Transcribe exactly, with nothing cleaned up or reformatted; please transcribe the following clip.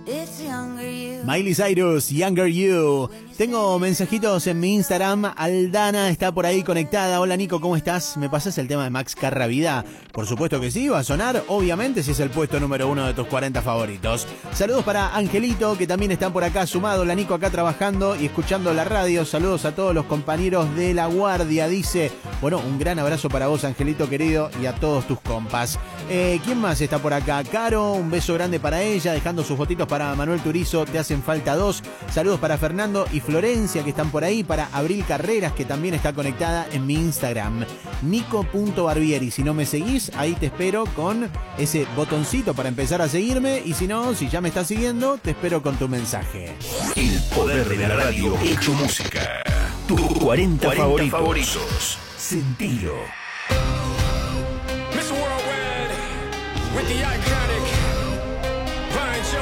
Miley Cyrus, Younger You. Tengo mensajitos en mi Instagram. Aldana está por ahí conectada. Hola Nico, ¿cómo estás? ¿Me pasas el tema de Max Carravida? Por supuesto que sí, va a sonar, obviamente, si es el puesto número uno de tus cuarenta favoritos. Saludos para Angelito, que también está por acá sumado. La Nico acá trabajando y escuchando la radio. Saludos a todos los compañeros de la guardia, dice. Bueno, un gran abrazo para vos, Angelito querido, y a todos tus compas. Eh, ¿Quién más está por acá? Caro, un beso grande para ella, dejando sus fotitos para Manuel Turizo. Te hacen falta dos. Saludos para Fernando y Florencia, que están por ahí. Para Abril Carreras, que también está conectada en mi Instagram, nico punto barbieri. Si no me seguís, ahí te espero con ese botoncito para empezar a seguirme. Y si no, si ya me estás siguiendo, te espero con tu mensaje. El poder de la radio hecho música. Tus cuarenta, cuarenta favoritos. favoritos. Sentilo. mister Worldwide with the iconic